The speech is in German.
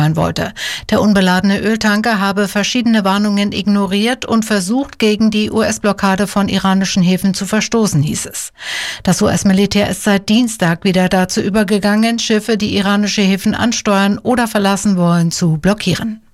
ansteuern wollte. Der unbeladene Öltanker habe verschiedene Warnungen ignoriert und versucht, gegen die US-Blockade von iranischen Häfen zu verstoßen, hieß es. Das US-Militär ist seit Dienstag wieder dazu übergegangen, Schiffe, die iranische Häfen ansteuern oder verlassen wollen, zu blockieren.